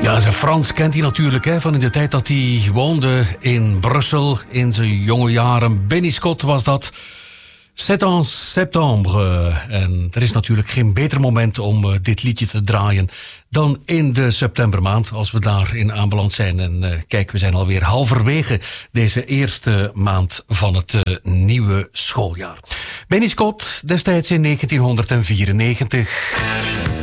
Ja, zijn Frans kent hij natuurlijk van in de tijd dat hij woonde in Brussel in zijn jonge jaren. Benny Scott was dat. C'est en septembre. En er is natuurlijk geen beter moment om dit liedje te draaien dan in de septembermaand, als we daarin aanbeland zijn. En kijk, we zijn alweer halverwege deze eerste maand van het nieuwe schooljaar. Benny Scott, destijds in 1994.